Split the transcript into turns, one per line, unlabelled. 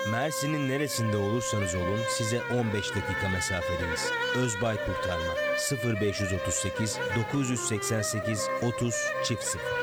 Mersin'in neresinde olursanız olun size 15 dakika mesafedeyiz. Özbay Kurtarma 0538 988 30 00